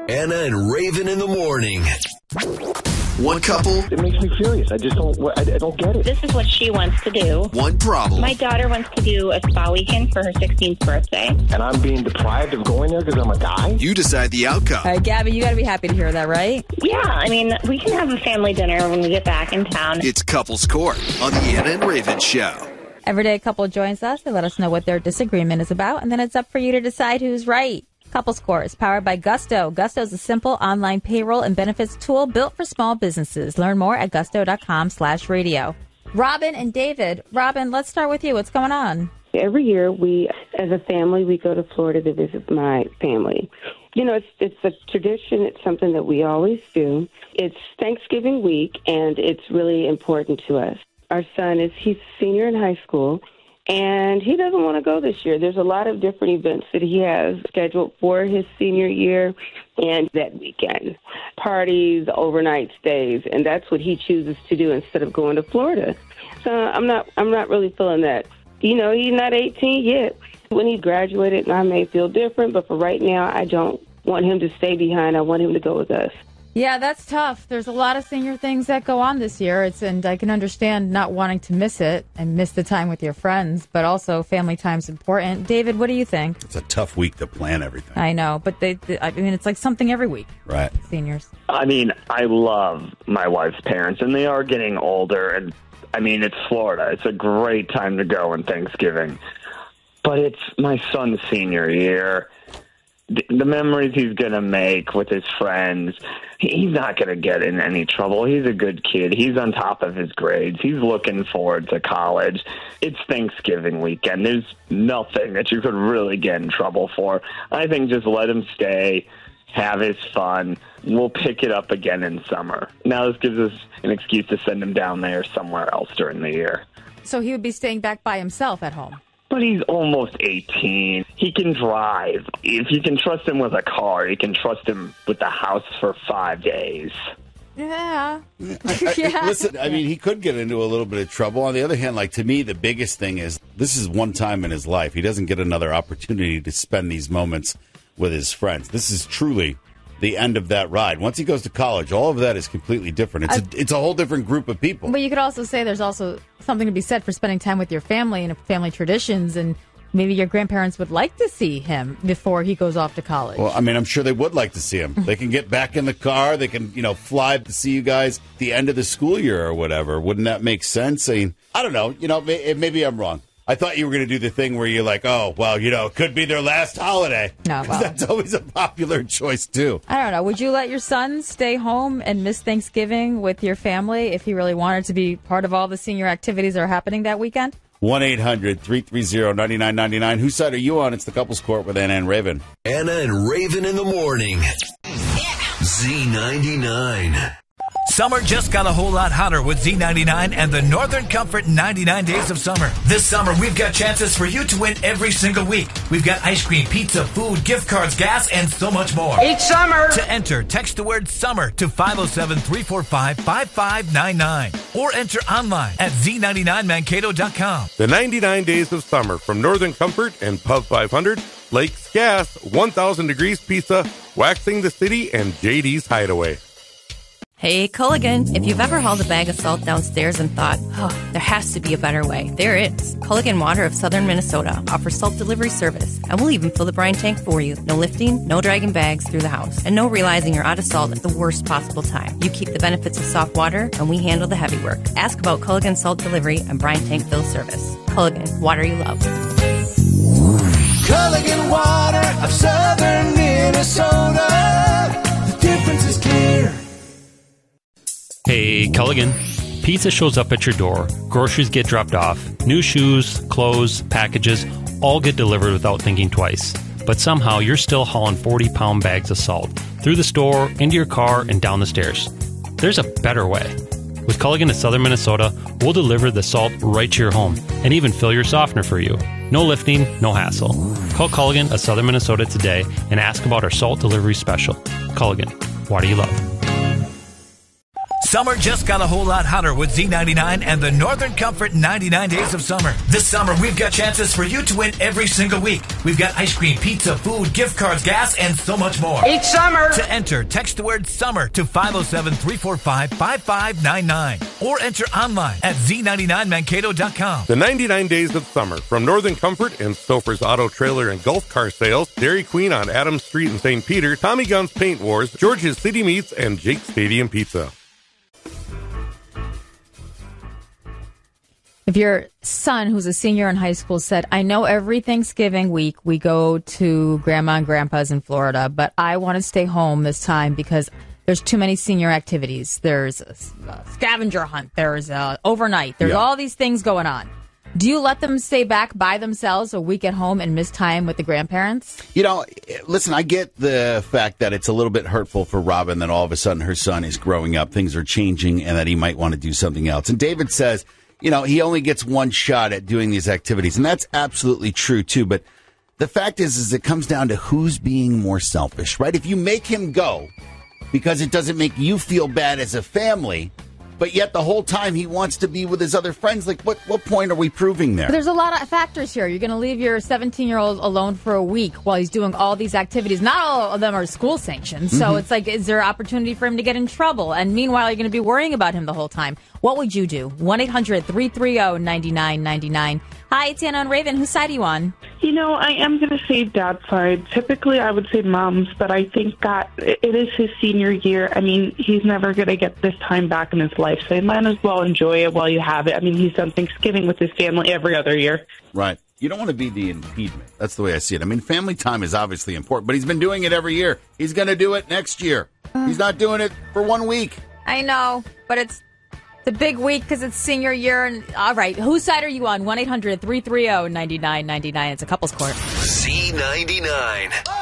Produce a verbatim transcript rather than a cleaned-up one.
Anna and Raven in the morning. One couple. It makes me furious. I just don't, I, I don't get it. This is what she wants to do. One problem. My daughter wants to do a spa weekend for her sixteenth birthday. And I'm being deprived of going there because I'm a guy? You decide the outcome. All right, Gabby, you got to be happy to hear that, right? Yeah, I mean, we can have a family dinner when we get back in town. It's Couples Court on the Anna and Raven Show. Every day a couple joins us. They let us know what their disagreement is about, and then it's up for you to decide who's right. Couples Court is powered by Gusto. Gusto is a simple online payroll and benefits tool built for small businesses. Learn more at gusto.com slash radio. Robin and David. Robin, let's start with you. What's going on? Every year, we, as a family, we go to Florida to visit my family. You know, it's it's a tradition. It's something that we always do. It's Thanksgiving week, and it's really important to us. Our son is, he's a senior in high school, and he doesn't want to go this year. There's a lot of different events that he has scheduled for his senior year and that weekend. Parties, overnight stays, and that's what he chooses to do instead of going to Florida. So I'm not I'm not really feeling that. You know, he's not eighteen yet. When he graduated, I may feel different, but for right now, I don't want him to stay behind. I want him to go with us. Yeah, that's tough. There's a lot of senior things that go on this year. It's and I can understand not wanting to miss it and miss the time with your friends, but also family time's important. David, what do you think? It's a tough week to plan everything. I know, but they, they I mean, it's like something every week. Right. Seniors. I mean, I love my wife's parents, and they are getting older. And I mean, it's Florida. It's a great time to go on Thanksgiving. But it's my son's senior year. The, the memories he's going to make with his friends, he's not going to get in any trouble. He's a good kid. He's on top of his grades. He's looking forward to college. It's Thanksgiving weekend. There's nothing that you could really get in trouble for. I think just let him stay, have his fun. We'll pick it up again in summer. Now this gives us an excuse to send him down there somewhere else during the year. So he would be staying back by himself at home. But he's almost eighteen. He can drive. If you can trust him with a car, you can trust him with the house for five days. Yeah. I, I, yeah. Listen, I mean, he could get into a little bit of trouble. On the other hand, like to me, the biggest thing is this is one time in his life. He doesn't get another opportunity to spend these moments with his friends. This is truly the end of that ride. Once he goes to college, all of that is completely different. It's a, it's a whole different group of people. But you could also say there's also something to be said for spending time with your family and family traditions, and maybe your grandparents would like to see him before he goes off to college. Well, I mean, I'm sure they would like to see him. They can get back in the car. They can, you know, fly to see you guys at the end of the school year or whatever. Wouldn't that make sense? I mean, I don't know. You know, may, maybe I'm wrong. I thought you were going to do the thing where you're like, oh, well, you know, it could be their last holiday. No, well, that's always a popular choice, too. I don't know. Would you let your son stay home and miss Thanksgiving with your family if he really wanted to be part of all the senior activities that are happening that weekend? one eight hundred three three zero nine nine nine nine. Whose side are you on? It's the Couples Court with Anna and Raven. Anna and Raven in the morning. Z ninety-nine. Summer just got a whole lot hotter with Z ninety-nine and the Northern Comfort ninety-nine Days of Summer. This summer, we've got chances for you to win every single week. We've got ice cream, pizza, food, gift cards, gas, and so much more. Each summer! To enter, text the word SUMMER to five oh seven, three four five, five five nine nine or enter online at z ninety-nine mankato dot com. The ninety-nine Days of Summer from Northern Comfort and Pub five hundred, Lakes Gas, one thousand Degrees Pizza, Waxing the City, and J D's Hideaway. Hey, Culligan, if you've ever hauled a bag of salt downstairs and thought, oh, there has to be a better way, there is. Culligan Water of Southern Minnesota offers salt delivery service, and we'll even fill the brine tank for you. No lifting, no dragging bags through the house, and no realizing you're out of salt at the worst possible time. You keep the benefits of soft water, and we handle the heavy work. Ask about Culligan Salt Delivery and brine tank fill service. Culligan, water you love. Culligan Water of Southern Minnesota. The difference is clear. Hey, Culligan. Pizza shows up at your door, groceries get dropped off, new shoes, clothes, packages, all get delivered without thinking twice. But somehow you're still hauling forty-pound bags of salt through the store, into your car, and down the stairs. There's a better way. With Culligan of Southern Minnesota, we'll deliver the salt right to your home and even fill your softener for you. No lifting, no hassle. Call Culligan of Southern Minnesota today and ask about our salt delivery special. Culligan, water you love. Summer just got a whole lot hotter with Z ninety-nine and the Northern Comfort ninety-nine Days of Summer. This summer, we've got chances for you to win every single week. We've got ice cream, pizza, food, gift cards, gas, and so much more. Each summer! To enter, text the word SUMMER to five oh seven, three four five, five five nine nine or enter online at Z ninety-nine Mankato dot com. The ninety-nine Days of Summer from Northern Comfort and Stouffer's Auto Trailer and Golf Car Sales, Dairy Queen on Adams Street in Saint Peter, Tommy Gunn's Paint Wars, George's City Meats, and Jake's Stadium Pizza. If your son, who's a senior in high school, said, I know every Thanksgiving week we go to Grandma and Grandpa's in Florida, but I want to stay home this time because there's too many senior activities. There's a scavenger hunt. There's a overnight. There's Yeah. all these things going on. Do you let them stay back by themselves a week at home and miss time with the grandparents? You know, listen, I get the fact that it's a little bit hurtful for Robin that all of a sudden her son is growing up, things are changing, and that he might want to do something else. And David says, you know, he only gets one shot at doing these activities, and that's absolutely true, too. But the fact is, is it comes down to who's being more selfish, right? If you make him go because it doesn't make you feel bad as a family, but yet the whole time he wants to be with his other friends, like what, what point are we proving there? But there's a lot of factors here. You're going to leave your seventeen-year-old alone for a week while he's doing all these activities. Not all of them are school sanctioned. So Mhm. it's like, is there opportunity for him to get in trouble? And meanwhile, you're going to be worrying about him the whole time. What would you do? one eight hundred, three three zero, nine nine nine nine. Hi, it's Anna and Raven. Whose side are you on? You know, I am going to say dad's side. Typically, I would say mom's, but I think that it is his senior year. I mean, he's never going to get this time back in his life, so you might as well enjoy it while you have it. I mean, he's done Thanksgiving with his family every other year. Right. You don't want to be the impediment. That's the way I see it. I mean, family time is obviously important, but he's been doing it every year. He's going to do it next year. He's not doing it for one week. I know, but it's the big week because it's senior year. And all right, whose side are you on? one eight hundred, three three zero, nine nine nine nine. It's a couple's court. Z ninety-nine.